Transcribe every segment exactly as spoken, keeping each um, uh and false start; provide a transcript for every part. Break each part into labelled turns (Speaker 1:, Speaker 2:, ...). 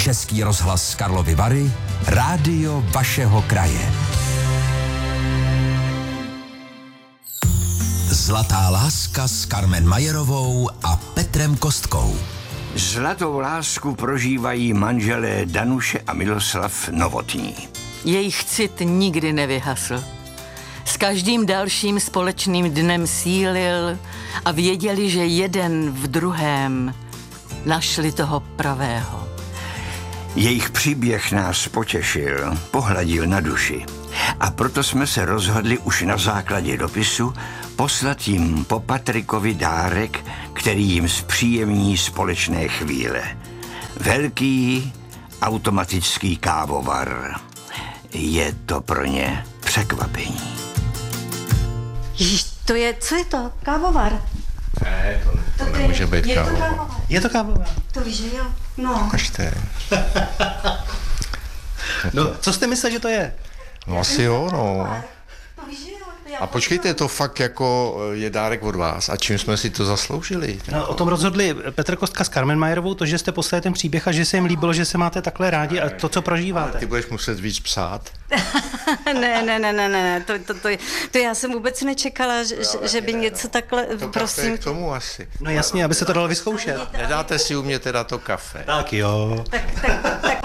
Speaker 1: Český rozhlas Karlovy Vary, rádio vašeho kraje. Zlatá láska s Carmen Majerovou a Petrem Kostkou.
Speaker 2: Zlatou lásku prožívají manželé Danuše a Miloslav Novotní.
Speaker 3: Jejich cit nikdy nevyhasl. S každým dalším společným dnem sílil a věděli, že jeden v druhém našli toho pravého.
Speaker 2: Jejich příběh nás potěšil, pohladil na duši. A proto jsme se rozhodli už na základě dopisu poslat jim po Patrikovi dárek, který jim zpříjemní společné chvíle. Velký automatický kávovar. Je to pro ně překvapení.
Speaker 4: Ježiš, to je, co je to? Kávovar?
Speaker 5: Ne, to, to, to nemůže být
Speaker 4: je
Speaker 5: kávovar.
Speaker 4: To kávovar.
Speaker 6: Je to kávovar?
Speaker 4: To víš, že jo? No.
Speaker 5: Kažte.
Speaker 6: No, co jste myslel, že to je?
Speaker 5: No asi jo, no.
Speaker 4: To víš, že jo?
Speaker 5: A počkejte, je to fakt jako je dárek od vás. A čím jsme si to zasloužili?
Speaker 6: No, o tom rozhodli Petr Kostka s Carmen Majerovou, to, že jste poslali ten příběh a že se jim líbilo, že se máte takhle rádi a to, co prožíváte.
Speaker 5: Ty budeš muset víc psát.
Speaker 4: ne, ne, ne, ne, ne, to, to, to, to já jsem vůbec nečekala, že, že by něco takhle,
Speaker 5: To
Speaker 4: prosím.
Speaker 5: kafe k tomu asi.
Speaker 6: No jasně, aby se to dalo vyzkoušet.
Speaker 5: Nedáte si u mě teda to kafe?
Speaker 6: Tak jo.
Speaker 4: Tak, tak, tak,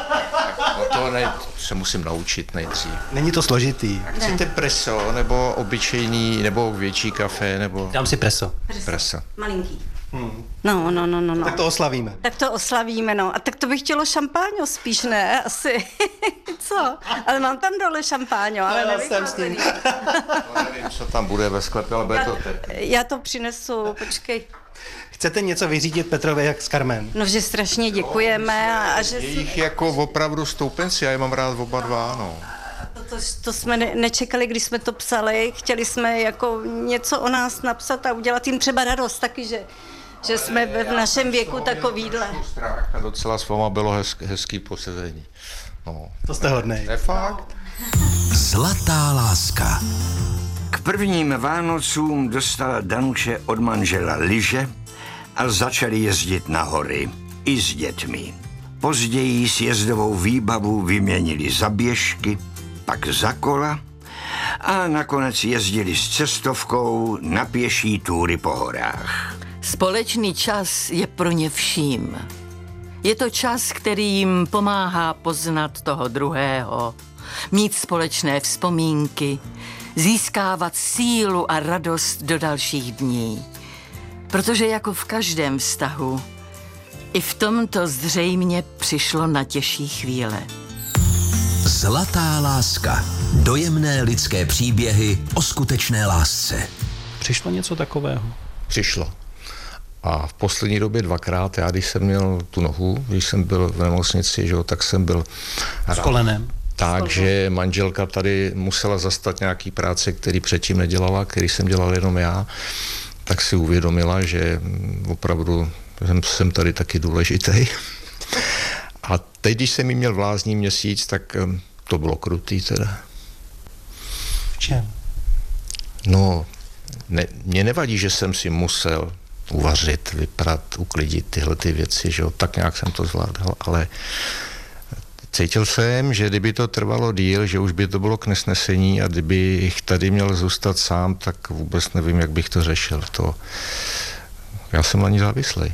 Speaker 5: No to ne, se musím naučit nejdřív.
Speaker 6: Není to složitý.
Speaker 5: Chcete preso, nebo obyčejný, nebo větší kafe, nebo
Speaker 6: Dám si preso.
Speaker 5: preso?
Speaker 4: malinký. Hmm. No, no, no, no, no.
Speaker 6: Tak to oslavíme.
Speaker 4: Tak to oslavíme, no. A tak to bych chtělo šampáňo spíš, ne? Asi. Co? Ale mám tam dole šampáňo, ale
Speaker 6: No, já
Speaker 4: nevím.
Speaker 6: jsem s ním.
Speaker 5: No, nevím, co tam bude ve sklepě, ale bude
Speaker 4: Já,
Speaker 5: to teď.
Speaker 4: já to přinesu, počkej.
Speaker 6: Chcete něco vyřídit Petrovi jak s Carmen?
Speaker 4: No, že strašně děkujeme a, a že
Speaker 5: Je
Speaker 4: jsme,
Speaker 5: jich jako opravdu stoupenci, já je mám rád oba dva, no.
Speaker 4: to, to jsme ne, nečekali, když jsme to psali. Chtěli jsme jako něco o nás napsat a udělat jim třeba radost taky, že, že jsme v našem věku takovýhle.
Speaker 5: Strach a docela s váma bylo hezk, hezký posezení. No.
Speaker 6: To jste hodnej.
Speaker 5: Ne fakt?
Speaker 1: Zlatá láska.
Speaker 2: K prvním Vánocům dostala Danuše od manžela lyže a začali jezdit na hory i s dětmi. Později sjezdovou výbavu vyměnili za běžky, pak za kola a nakonec jezdili s cestovkou na pěší túry po horách.
Speaker 3: Společný čas je pro ně vším. Je to čas, který jim pomáhá poznat toho druhého, mít společné vzpomínky, získávat sílu a radost do dalších dní. Protože jako v každém vztahu, i v tomto zřejmě přišlo na těžší chvíle.
Speaker 1: Zlatá láska. Dojemné lidské příběhy o skutečné lásce.
Speaker 6: Přišlo něco takového?
Speaker 5: Přišlo. A v poslední době dvakrát, já když jsem měl tu nohu, když jsem byl v nemocnici, že jo, tak jsem byl
Speaker 6: S kolenem.
Speaker 5: Takže manželka tady musela zastat nějaký práce, který předtím nedělala, který jsem dělal jenom já, tak si uvědomila, že opravdu jsem, jsem tady taky důležitý. A teď, když jsem jí měl vlázní měsíc, tak to bylo krutý teda.
Speaker 6: V čem?
Speaker 5: No, ne, mě nevadí, že jsem si musel uvařit, vyprat, uklidit tyhle ty věci, že jo, tak nějak jsem to zvládal, ale cítil jsem, že kdyby to trvalo díl, že už by to bylo k nesnesení a kdybych tady měl zůstat sám, tak vůbec nevím, jak bych to řešil. To, já jsem na ní závislý.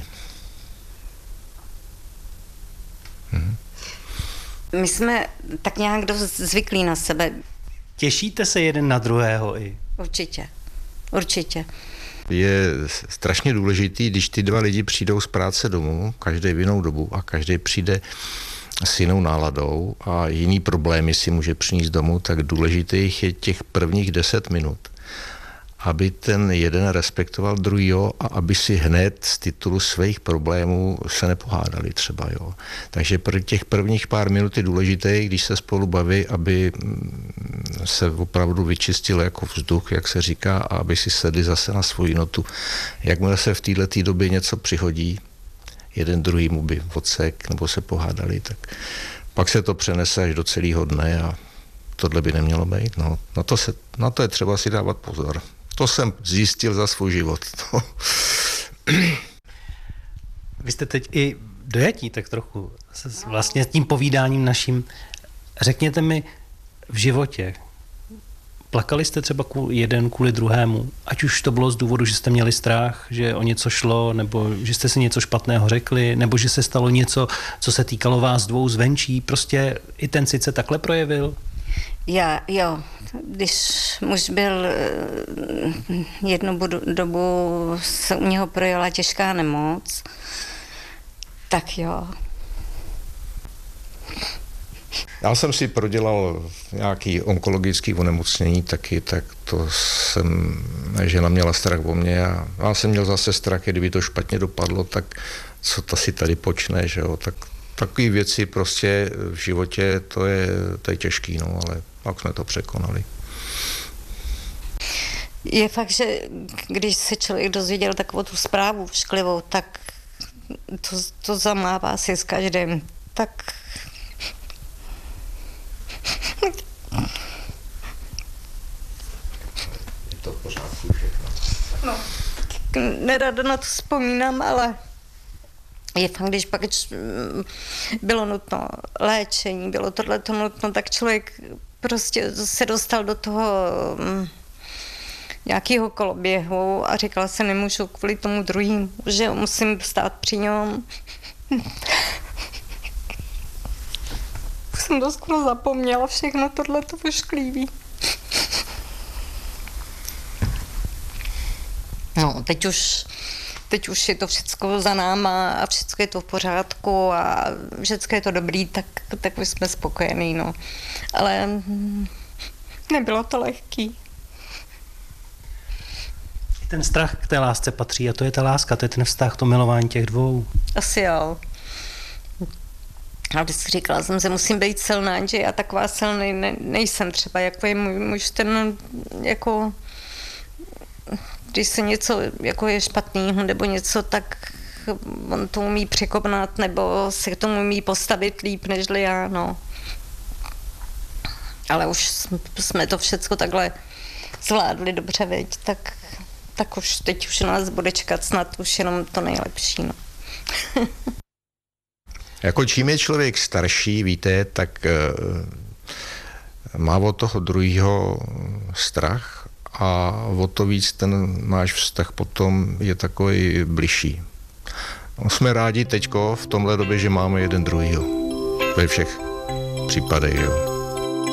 Speaker 5: Mhm.
Speaker 4: My jsme tak nějak dost zvyklí na sebe.
Speaker 6: Těšíte se jeden na druhého i?
Speaker 4: Určitě. Určitě.
Speaker 5: Je strašně důležitý, když ty dva lidi přijdou z práce domů, každý v jinou dobu a každý přijde s jinou náladou a jiný problémy si může přinést domů, tak důležitých je těch prvních deset minut, aby ten jeden respektoval druhýho a aby si hned z titulu svých problémů se nepohádali třeba, jo. Takže pro těch prvních pár minut je důležité, když se spolu baví, aby se opravdu vyčistil jako vzduch, jak se říká, a aby si sedli zase na svoji notu. Jakmile se v této době něco přihodí, jeden druhýmu by odsek nebo se pohádali, tak pak se to přenese až do celého dne a tohle by nemělo být. No, na, to se, na to je třeba si dávat pozor. To jsem zjistil za svůj život.
Speaker 6: Vy jste teď i dojatí tak trochu s vlastně tím povídáním naším. Řekněte mi, v životě plakali jste třeba kvůli jeden kvůli druhému, ať už to bylo z důvodu, že jste měli strach, že o něco šlo, nebo že jste si něco špatného řekli, nebo že se stalo něco, co se týkalo vás dvou zvenčí, prostě i ten cit se takhle projevil?
Speaker 4: Já, jo, když muž byl jednu dobu, se u něho projela těžká nemoc, tak jo.
Speaker 5: Já jsem si prodělal nějaký onkologický onemocnění taky, tak to jsem, žena měla strach o mě a já jsem měl zase strach, kdyby to špatně dopadlo, tak co to si tady počne, že jo, tak takové věci prostě v životě, to je, to je těžký, no, ale pak jsme to překonali.
Speaker 4: Je fakt, že když se člověk dozvěděl takovou tu zprávu šklivou, tak to, to zamává si s každým, tak
Speaker 5: Je to v pořádku všechno.
Speaker 4: no, nerada na to vzpomínám, ale je fakt, když pak bylo nutno léčení, bylo tohleto nutno, tak člověk prostě se dostal do toho nějakého koloběhu a říkala se, nemůžu kvůli tomu druhému, že musím stát při něm. Jsem to skoro zapomněla, všechno tohleto ošklivý. No, teď už, teď už je to všecko za náma a všecko je to v pořádku a všecko je to dobrý, tak, tak už jsme spokojení, no. Ale nebylo to lehký.
Speaker 6: Ten strach k té lásce patří a to je ta láska, to je ten vztah, to milování těch dvou.
Speaker 4: Asi jo. A když si říkala jsem, že musím být silná, že já taková silný ne, nejsem třeba, jako je můj muž, ten jako, když se něco jako je špatného nebo něco, tak on to umí překonat nebo se k tomu umí postavit líp, nežli já, no. Ale už jsme to všecko takhle zvládli dobře, viď, tak, tak už teď už nás bude čekat snad už jenom to nejlepší, no.
Speaker 5: Jako čím je člověk starší, víte, tak má od toho druhého strach a o to víc ten náš vztah potom je takový bližší. Jsme rádi teďko v tomhle době, že máme jeden druhýho. Ve všech případech, jo.